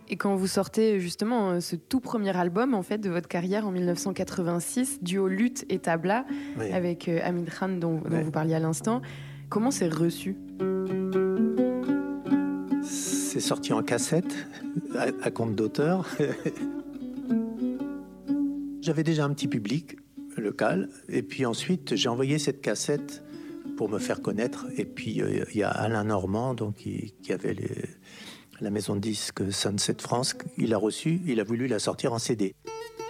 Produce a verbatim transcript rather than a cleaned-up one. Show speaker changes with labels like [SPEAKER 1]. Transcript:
[SPEAKER 1] Et quand vous sortez justement euh, ce tout premier album en fait de votre carrière en dix-neuf cent quatre-vingt-six, duo luth et tabla,
[SPEAKER 2] Oui.
[SPEAKER 1] avec euh, Amine Khan dont, dont
[SPEAKER 2] Ouais.
[SPEAKER 1] vous parliez à l'instant, comment c'est reçu?
[SPEAKER 2] C'est sorti en cassette, à, à compte d'auteur. J'avais déjà un petit public local, et puis ensuite j'ai envoyé cette cassette pour me faire connaître. Et puis euh, il y a Alain Normand, donc, qui, qui avait les, la maison de disques Sunset France. Il a reçu, il a voulu la sortir en C D.